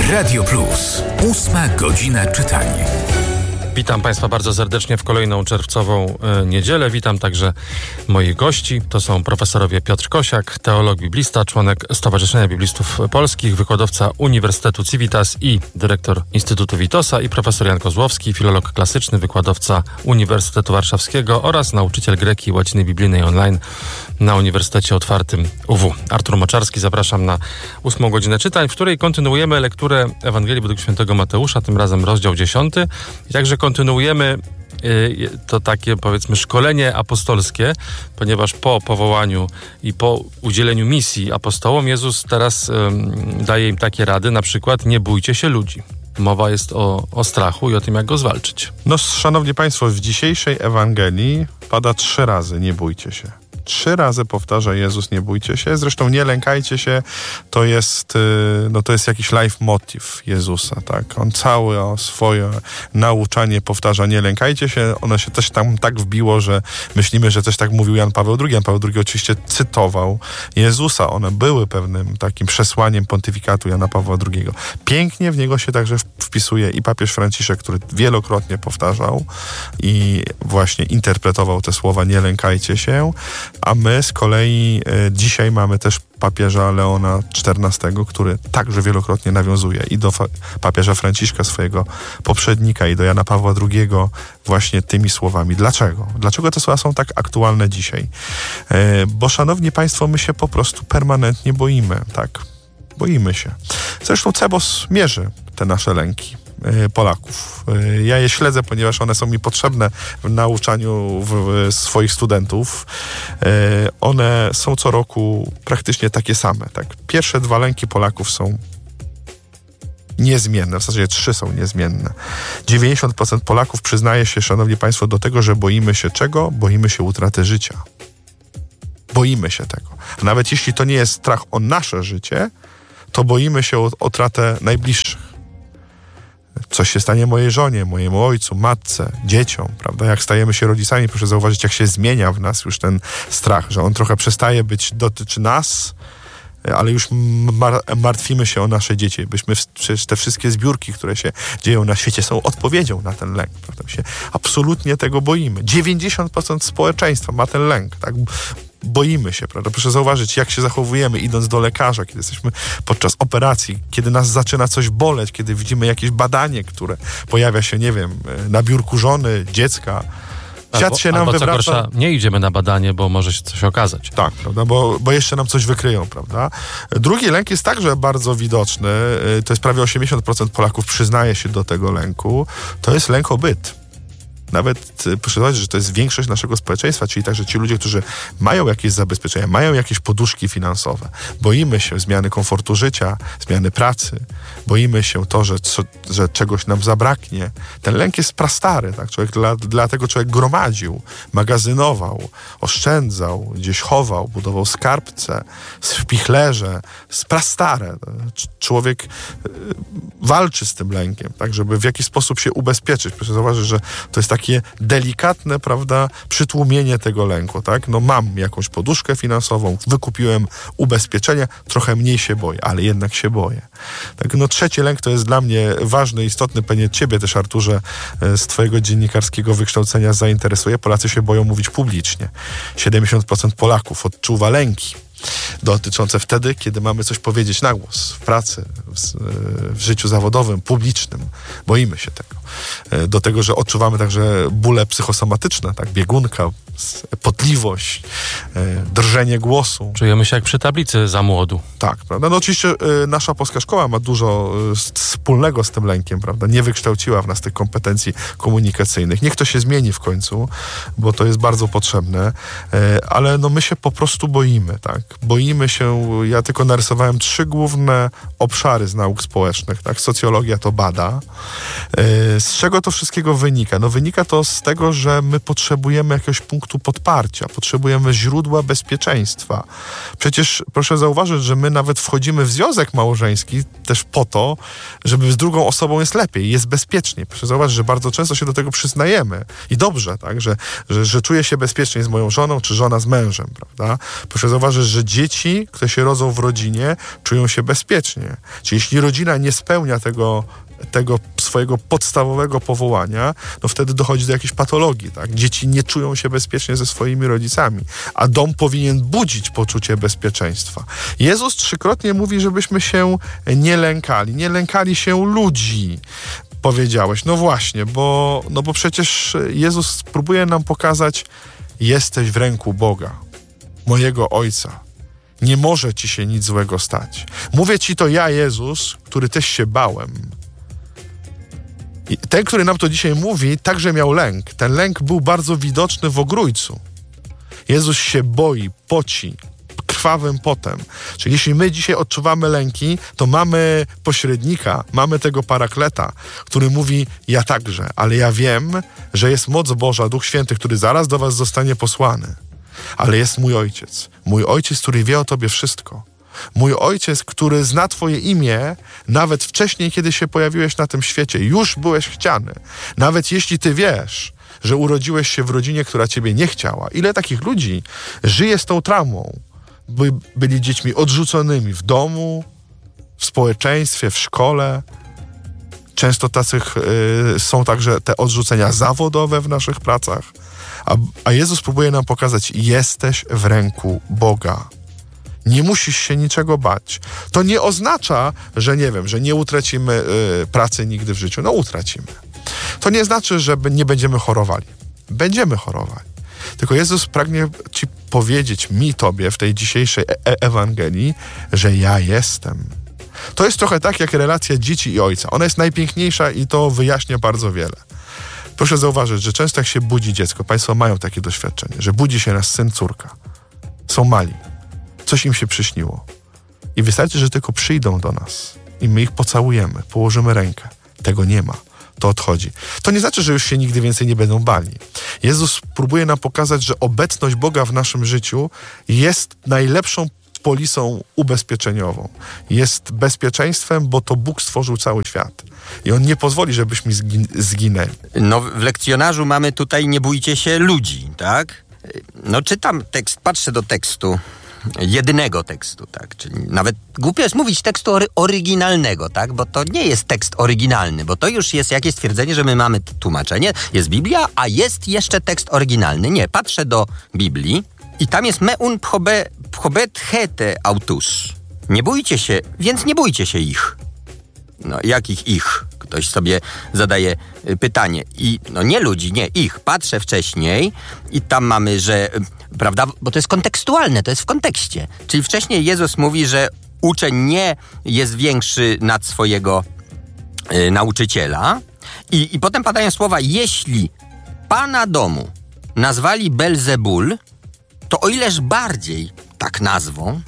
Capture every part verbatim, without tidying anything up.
Radio Plus. Ósma godzina czytania. Witam Państwa bardzo serdecznie w kolejną czerwcową e, niedzielę. Witam także moich gości. To są profesorowie Piotr Kosiak, teolog biblista, członek Stowarzyszenia Biblistów Polskich, wykładowca Uniwersytetu Civitas i dyrektor Instytutu Witosa, i profesor Jan Kozłowski, filolog klasyczny, wykładowca Uniwersytetu Warszawskiego oraz nauczyciel greki i łaciny biblijnej online na Uniwersytecie Otwartym U W. Artur Moczarski, zapraszam na ósmą godzinę czytań, w której kontynuujemy lekturę Ewangelii według świętego Mateusza, tym razem rozdział dziesiąty. I także kontynuujemy y, to takie, powiedzmy, szkolenie apostolskie, ponieważ po powołaniu i po udzieleniu misji apostołom Jezus teraz y, daje im takie rady, na przykład: nie bójcie się ludzi. Mowa jest o, o strachu i o tym, jak go zwalczyć. No, szanowni państwo, w dzisiejszej Ewangelii pada trzy razy: nie bójcie się. Trzy razy powtarza Jezus: nie bójcie się. Zresztą nie lękajcie się, to jest, no to jest jakiś leitmotiv Jezusa, tak? On całe swoje nauczanie powtarza: nie lękajcie się. Ono się też tam tak wbiło, że myślimy, że też tak mówił Jan Paweł drugi. Jan Paweł drugi oczywiście cytował Jezusa. One były pewnym takim przesłaniem pontyfikatu Jana Pawła drugiego. Pięknie w niego się także wpisuje i papież Franciszek, który wielokrotnie powtarzał i właśnie interpretował te słowa: nie lękajcie się. A my z kolei e, dzisiaj mamy też papieża Leona czternastego, który także wielokrotnie nawiązuje i do fa- papieża Franciszka, swojego poprzednika, i do Jana Pawła drugiego właśnie tymi słowami. Dlaczego? Dlaczego te słowa są tak aktualne dzisiaj? E, bo, szanowni państwo, my się po prostu permanentnie boimy, tak? Boimy się. Zresztą Cebos mierzy te nasze lęki Polaków. Ja je śledzę, ponieważ one są mi potrzebne w nauczaniu w, w swoich studentów. One są co roku praktycznie takie same. Tak? Pierwsze dwa lęki Polaków są niezmienne, w zasadzie trzy są niezmienne. dziewięćdziesiąt procent Polaków przyznaje się, szanowni państwo, do tego, że boimy się czego? Boimy się utraty życia. Boimy się tego. A nawet jeśli to nie jest strach o nasze życie, to boimy się o, o utratę najbliższych. Coś się stanie mojej żonie, mojemu ojcu, matce, dzieciom, prawda? Jak stajemy się rodzicami, proszę zauważyć, jak się zmienia w nas już ten strach, że on trochę przestaje być, dotyczy nas, ale już mar- martwimy się o nasze dzieci. Byśmy, przecież te wszystkie zbiórki, które się dzieją na świecie, są odpowiedzią na ten lęk, prawda? My się absolutnie tego boimy. dziewięćdziesiąt procent społeczeństwa ma ten lęk, tak? Boimy się, prawda? Proszę zauważyć, jak się zachowujemy, idąc do lekarza, kiedy jesteśmy podczas operacji, kiedy nas zaczyna coś boleć, kiedy widzimy jakieś badanie, które pojawia się, nie wiem, na biurku żony, dziecka. Świat albo, się nam albo wywraca. Co gorsza, nie idziemy na badanie, bo może się coś okazać. Tak, prawda? Bo, bo jeszcze nam coś wykryją, prawda? Drugi lęk jest także bardzo widoczny. To jest prawie osiemdziesiąt procent Polaków przyznaje się do tego lęku. To jest lęk o byt. Nawet proszę zobaczyć, że to jest większość naszego społeczeństwa, czyli także ci ludzie, którzy mają jakieś zabezpieczenia, mają jakieś poduszki finansowe. Boimy się zmiany komfortu życia, zmiany pracy. Boimy się to, że, co, że czegoś nam zabraknie. Ten lęk jest prastary, tak? Człowiek, dla, dlatego człowiek gromadził, magazynował, oszczędzał, gdzieś chował, budował skarbce, spichlerze. Jest prastare. Człowiek walczy z tym lękiem, tak? Żeby w jakiś sposób się ubezpieczyć. Proszę zauważyć, że to jest takie delikatne, prawda, przytłumienie tego lęku, tak? No mam jakąś poduszkę finansową, wykupiłem ubezpieczenie, trochę mniej się boję, ale jednak się boję. Tak, no trzeci lęk to jest dla mnie ważny, istotny, pewnie ciebie też, Arturze, z twojego dziennikarskiego wykształcenia zainteresuje. Polacy się boją mówić publicznie. siedemdziesiąt procent Polaków odczuwa lęki dotyczące wtedy, kiedy mamy coś powiedzieć na głos, w pracy, w, w życiu zawodowym, publicznym. Boimy się tego. Do tego, że odczuwamy także bóle psychosomatyczne, tak, biegunka, potliwość, drżenie głosu. Czujemy się jak przy tablicy za młodu. Tak, prawda? No oczywiście nasza polska szkoła ma dużo wspólnego z tym lękiem, prawda? Nie wykształciła w nas tych kompetencji komunikacyjnych. Niech to się zmieni w końcu, bo to jest bardzo potrzebne, ale no my się po prostu boimy, tak? Boimy się, ja tylko narysowałem trzy główne obszary z nauk społecznych, tak? Socjologia to bada. Z czego to wszystkiego wynika? No wynika to z tego, że my potrzebujemy jakiegoś punktu podparcia, potrzebujemy źródła bezpieczeństwa. Przecież proszę zauważyć, że my nawet wchodzimy w związek małżeński też po to, żeby z drugą osobą jest lepiej, jest bezpieczniej. Proszę zauważyć, że bardzo często się do tego przyznajemy. I dobrze, tak? Że, że, że czuję się bezpiecznie z moją żoną, czy żona z mężem, prawda? Proszę zauważyć, że że dzieci, które się rodzą w rodzinie, czują się bezpiecznie. Czyli jeśli rodzina nie spełnia tego, tego swojego podstawowego powołania, no wtedy dochodzi do jakiejś patologii, tak? Dzieci nie czują się bezpiecznie ze swoimi rodzicami, a dom powinien budzić poczucie bezpieczeństwa. Jezus trzykrotnie mówi, żebyśmy się nie lękali. Nie lękali się ludzi, powiedziałeś. No właśnie, bo, no bo przecież Jezus próbuje nam pokazać, jesteś w ręku Boga, mojego Ojca. Nie może ci się nic złego stać. Mówię ci to ja, Jezus, który też się bałem. I ten, który nam to dzisiaj mówi, także miał lęk. Ten lęk był bardzo widoczny w ogrójcu. Jezus się boi, poci, krwawym potem. Czyli jeśli my dzisiaj odczuwamy lęki, to mamy pośrednika, mamy tego parakleta, który mówi, ja także, ale ja wiem, że jest moc Boża, Duch Święty, który zaraz do was zostanie posłany. Ale jest mój Ojciec. Mój Ojciec, który wie o tobie wszystko. Mój Ojciec, który zna twoje imię, nawet wcześniej, kiedy się pojawiłeś na tym świecie, już byłeś chciany. Nawet jeśli ty wiesz, że urodziłeś się w rodzinie, która ciebie nie chciała. Ile takich ludzi żyje z tą traumą? By, byli dziećmi odrzuconymi w domu, w społeczeństwie, w szkole. Często tacych y, są także te odrzucenia zawodowe w naszych pracach. A, a Jezus próbuje nam pokazać, jesteś w ręku Boga. Nie musisz się niczego bać. To nie oznacza, że nie wiem, że nie utracimy y, pracy nigdy w życiu. No utracimy. To nie znaczy, że nie będziemy chorowali. Będziemy chorowali. Tylko Jezus pragnie ci powiedzieć, mi, tobie w tej dzisiejszej e- Ewangelii, że ja jestem. To jest trochę tak, jak relacja dzieci i ojca. Ona jest najpiękniejsza i to wyjaśnia bardzo wiele. Proszę zauważyć, że często jak się budzi dziecko, państwo mają takie doświadczenie, że budzi się nasz syn, córka. Są mali. Coś im się przyśniło. I wystarczy, że tylko przyjdą do nas i my ich pocałujemy, położymy rękę. Tego nie ma. To odchodzi. To nie znaczy, że już się nigdy więcej nie będą bali. Jezus próbuje nam pokazać, że obecność Boga w naszym życiu jest najlepszą polisą ubezpieczeniową. Jest bezpieczeństwem, bo to Bóg stworzył cały świat. I On nie pozwoli, żebyśmy zgin- zginęli. No w lekcjonarzu mamy tutaj nie bójcie się ludzi, tak? No czytam tekst, patrzę do tekstu. Jedynego tekstu, tak, czyli nawet głupio jest mówić tekstu ory- oryginalnego, tak, bo to nie jest tekst oryginalny, bo to już jest jakieś stwierdzenie, że my mamy tłumaczenie, jest Biblia, a jest jeszcze tekst oryginalny. Nie, patrzę do Biblii i tam jest meun pchobe, pchobet hete autus. Nie bójcie się, więc nie bójcie się ich. No, jakich ich? Ktoś sobie zadaje pytanie. I no nie ludzi, nie, ich. Patrzę wcześniej i tam mamy, że, prawda, bo to jest kontekstualne, to jest w kontekście. Czyli wcześniej Jezus mówi, że uczeń nie jest większy nad swojego y, nauczyciela. I, I potem padają słowa, jeśli pana domu nazwali Belzebul, to o ileż bardziej tak nazwą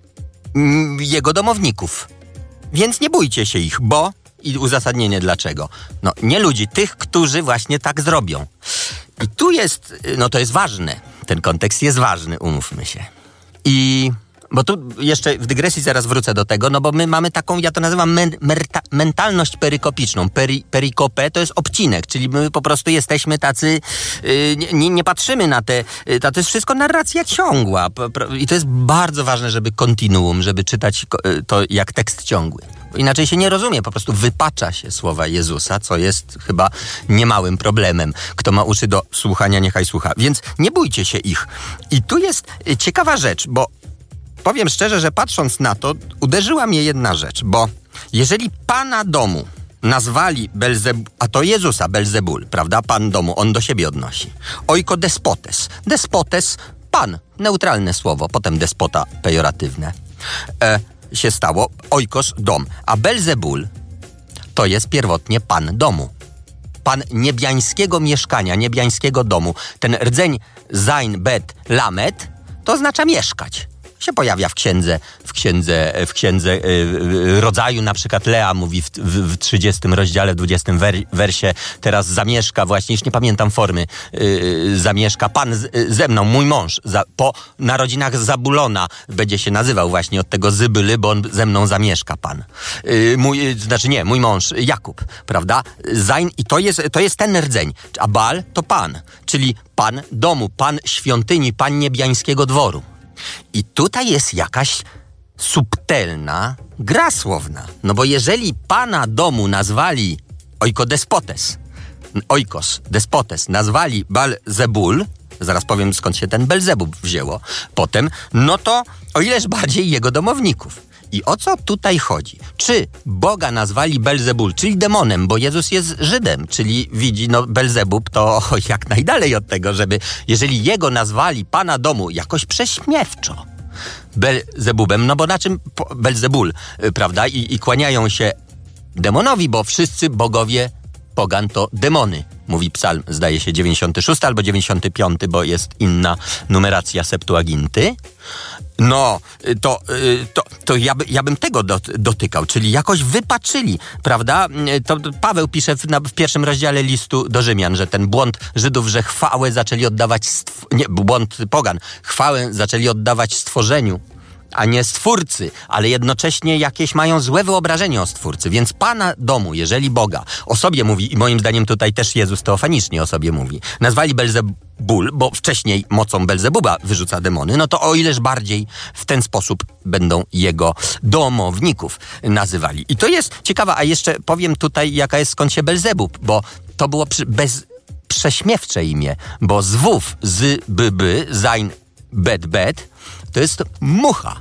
mm, jego domowników. Więc nie bójcie się ich, bo... I uzasadnienie dlaczego. No nie ludzi, tych, którzy właśnie tak zrobią. I tu jest, no to jest ważne. Ten kontekst jest ważny, umówmy się. I... Bo tu jeszcze w dygresji zaraz wrócę do tego, no bo my mamy taką, ja to nazywam men, merta, mentalność perykopiczną. Peri, perikopę to jest obcinek, czyli my po prostu jesteśmy tacy, yy, nie, nie patrzymy na te, yy, to jest wszystko narracja ciągła. I to jest bardzo ważne, żeby kontinuum, żeby czytać yy, to jak tekst ciągły. Bo inaczej się nie rozumie, po prostu wypacza się słowa Jezusa, co jest chyba niemałym problemem. Kto ma uszy do słuchania, niechaj słucha. Więc nie bójcie się ich. I tu jest yy, ciekawa rzecz, bo powiem szczerze, że patrząc na to, uderzyła mnie jedna rzecz, bo jeżeli pana domu nazwali Belzebul, a to Jezusa Belzebul, prawda, pan domu, on do siebie odnosi. Oiko despotes. Despotes, pan, neutralne słowo, potem despota pejoratywne. E, się stało, oikos, dom, a Belzebul to jest pierwotnie pan domu. Pan niebiańskiego mieszkania, niebiańskiego domu. Ten rdzeń zain, bet, lamet to oznacza mieszkać. Się pojawia w księdze, w księdze, w księdze yy, rodzaju, na przykład Lea mówi w, w, w trzydziestym rozdziale, w dwudziestym wer, wersie, teraz zamieszka właśnie, już nie pamiętam formy, yy, zamieszka Pan z, yy, ze mną, mój mąż, za, po narodzinach Zabulona będzie się nazywał właśnie od tego Zybyly, bo on ze mną zamieszka Pan. Yy, mój, yy, znaczy nie, mój mąż Jakub, prawda? Zain, i to jest, to jest ten rdzeń, a Baal to Pan, czyli Pan domu, Pan świątyni, Pan niebiańskiego dworu. I tutaj jest jakaś subtelna gra słowna. No bo jeżeli pana domu nazwali oikodespotes, oikos, despotes, nazwali Belzebul, zaraz powiem skąd się ten Belzebub wzięło, potem, no to o ileż bardziej jego domowników. I o co tutaj chodzi? Czy Boga nazwali Belzebul, czyli demonem, bo Jezus jest Żydem, czyli widzi, no Belzebub to jak najdalej od tego, żeby, jeżeli jego nazwali pana domu jakoś prześmiewczo Belzebubem, no bo na czym po, Belzebul, prawda? I, I kłaniają się demonowi, bo wszyscy bogowie pogan to demony. Mówi psalm, zdaje się, dziewięćdziesiąty szósty albo dziewięćdziesiąty piąty, bo jest inna numeracja Septuaginty. No, to, to, to ja, by, ja bym tego dotykał, czyli jakoś wypaczyli, prawda? To Paweł pisze w, na, w pierwszym rozdziale listu do Rzymian, że ten błąd Żydów, że chwałę zaczęli oddawać, stw- nie, błąd pogan, chwałę zaczęli oddawać stworzeniu, a nie Stwórcy, ale jednocześnie jakieś mają złe wyobrażenie o Stwórcy. Więc Pana domu, jeżeli Boga o sobie mówi, i moim zdaniem tutaj też Jezus teofanicznie o sobie mówi, nazwali Belzebul, bo wcześniej mocą Belzebuba wyrzuca demony, no to o ileż bardziej w ten sposób będą jego domowników nazywali. I to jest ciekawe, a jeszcze powiem tutaj, jaka jest skąd się Belzebub, bo to było przy, bez prześmiewcze imię, bo zwów, z, by, by, zain, bet, bet, to jest mucha.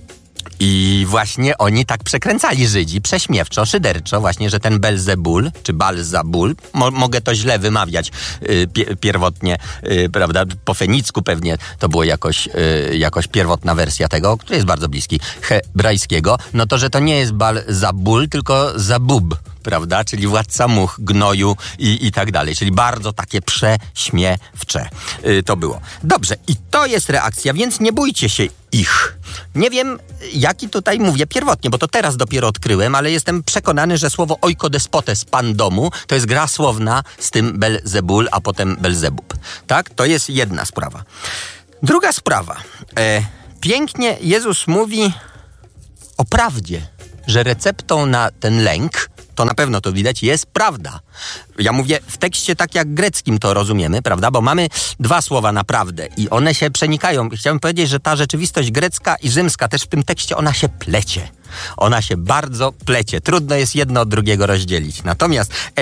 I właśnie oni tak przekręcali Żydzi, prześmiewczo, szyderczo, właśnie, że ten Belzebul, czy Balzabul, mo- mogę to źle wymawiać yy, pie- pierwotnie, yy, prawda, po fenicku pewnie to było jakoś, yy, jakoś pierwotna wersja tego, który jest bardzo bliski hebrajskiego, no to, że to nie jest Balzabul, tylko Zabub, prawda, czyli władca much, gnoju i, i tak dalej, czyli bardzo takie prześmiewcze yy, to było. Dobrze, i to jest reakcja, więc nie bójcie się ich. Nie wiem, jaki tutaj mówię pierwotnie, bo to teraz dopiero odkryłem, ale jestem przekonany, że słowo oikodespotes, pan domu, to jest gra słowna z tym Belzebul, a potem Belzebub. Tak? To jest jedna sprawa. Druga sprawa. E, pięknie Jezus mówi o prawdzie, że receptą na ten lęk, to na pewno to widać, jest prawda. Ja mówię w tekście tak jak greckim to rozumiemy, prawda? Bo mamy dwa słowa na prawdę i one się przenikają. Chciałbym powiedzieć, że ta rzeczywistość grecka i rzymska też w tym tekście, ona się plecie. Ona się bardzo plecie. Trudno jest jedno od drugiego rozdzielić. Natomiast